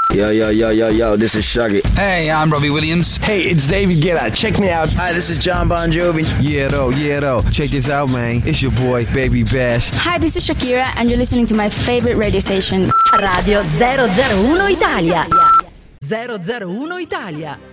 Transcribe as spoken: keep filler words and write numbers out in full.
Yo, yo, yo, yo, yo, this is Shaggy. Hey, I'm Robbie Williams. Hey, it's David Guetta. Check me out. Hi, this is John Bon Jovi. Yeah, though, yeah, though. Check this out, man. It's your boy, Baby Bash. Hi, this is Shakira, and you're listening to my favorite radio station. Radio zero zero uno Italia. zero zero uno Italia.